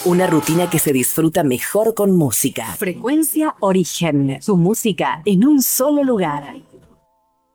Una rutina que se disfruta mejor con música. Frecuencia Origen. Su música en un solo lugar.